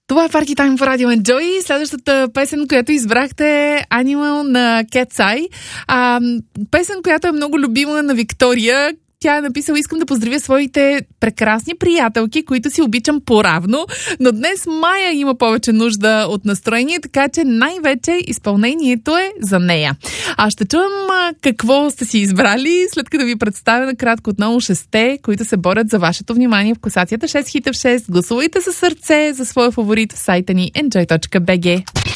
Това е Party Time по Радио Enjoy. Следващата песен, която избрахте е Animal на Cat's Eye. Песен, която е много любима на Виктория. Тя е написала: искам да поздравя своите прекрасни приятелки, които си обичам поравно, но днес Майя има повече нужда от настроение, така че най-вече изпълнението е за нея. Ще чуем какво сте си избрали, след като ви представя накратко отново 6-те, които се борят за вашето внимание в класацията 6 хита в 6. Гласувайте със сърце за своя фаворит в сайта ни enjoy.bg.